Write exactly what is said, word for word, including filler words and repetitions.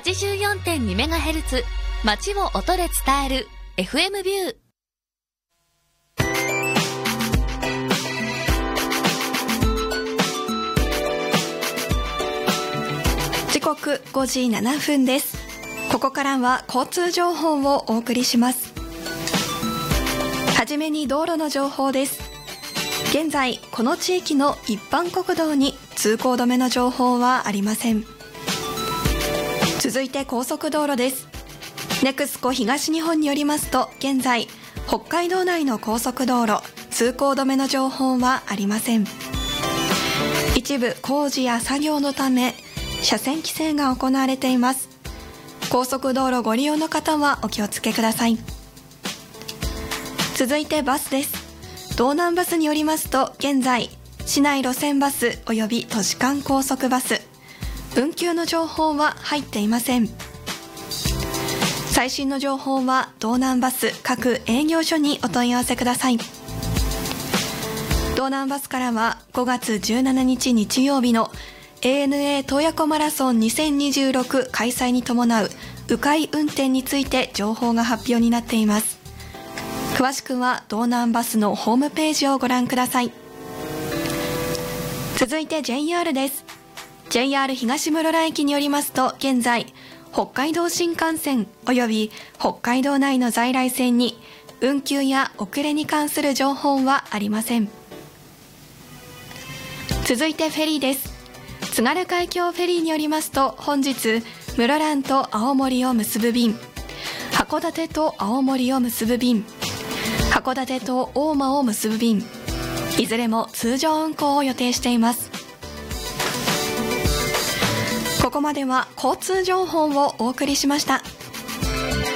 ちじゅうよんてんにメガヘルツ 街を音で伝える エフエム ビュー。 時刻ごじななふんです。ここからは交通情報をお送りします。はじめに道路の情報です。現在この地域の一般国道に通行止めの情報はありません。続いて高速道路です。ネクスコ東日本によりますと、現在北海道内の高速道路通行止めの情報はありません。一部工事や作業のため車線規制が行われています。高速道路ご利用の方はお気をつけください。続いてバスです。道南バスによりますと、現在市内路線バスおよび都市間高速バス運休の情報は入っていません。最新の情報は道南バス各営業所にお問い合わせください。道南バスからはごがつじゅうしちにち日曜日のエーエヌエー 洞爺湖マラソンにせんにじゅうろく開催に伴う迂回運転について情報が発表になっています。詳しくは道南バスのホームページをご覧ください。続いて ジェイアール です。 ジェイアール 東室蘭駅によりますと、現在北海道新幹線および北海道内の在来線に運休や遅れに関する情報はありません。続いてフェリーです。津軽海峡フェリーによりますと、本日室蘭と青森を結ぶ便、函館と青森を結ぶ便、函館と大間を結ぶ便、いずれも通常運航を予定しています。ここまでは交通情報をお送りしました。